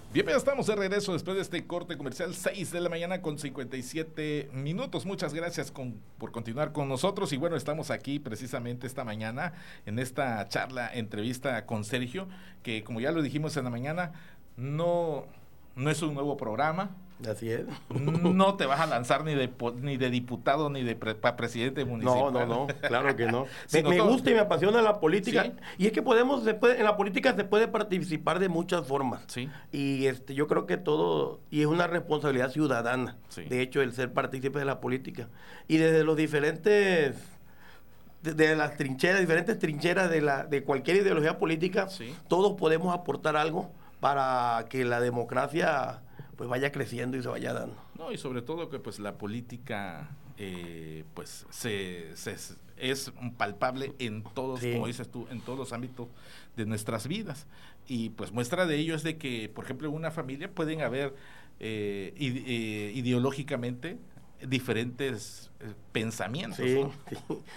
Bien, ya estamos de regreso después de este corte comercial, 6 de la mañana con 57 minutos. Muchas gracias por continuar con nosotros. Y bueno, estamos aquí precisamente esta mañana en esta charla, entrevista con Sergio, que como ya lo dijimos en la mañana, no es un nuevo programa. Así es. No te vas a lanzar ni de diputado ni de presidente municipal. No, claro que no. Sino Me gusta y me apasiona la política. ¿Sí? Y es que en la política se puede participar de muchas formas. Sí. Y yo creo que todo, y es una responsabilidad ciudadana, Sí. de hecho, el ser partícipe de la política. Y desde los diferentes, de las trincheras, diferentes trincheras de cualquier ideología política, Sí. todos podemos aportar algo para que la democracia pues vaya creciendo y se vaya dando. No, y sobre todo que pues la política pues es palpable en todos, Sí. como dices tú, en todos los ámbitos de nuestras vidas. Y pues muestra de ello es de que, por ejemplo, en una familia pueden haber ideológicamente diferentes pensamientos, Sí, ¿no? sí.